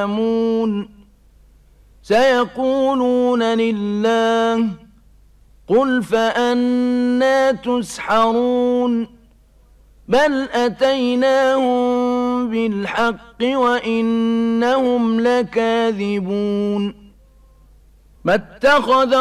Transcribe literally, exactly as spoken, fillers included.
سيقولون لله قل فأنى تسحرون بل أتيناهم بالحق وإنهم لكاذبون ما اتخذ